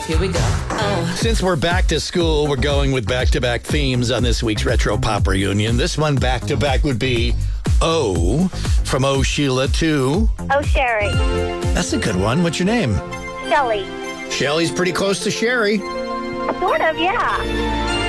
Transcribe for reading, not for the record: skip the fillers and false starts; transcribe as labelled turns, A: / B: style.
A: Here we go. Oh.
B: Since we're back to school, we're going with back-to-back themes on this week's Retro Pop Reunion. This one back-to-back would be O, from Oh Sheila to...
C: Oh, Sherry.
B: That's a good one. What's your name?
C: Shelly.
B: Shelly's pretty close to Sherry.
C: Sort of, yeah.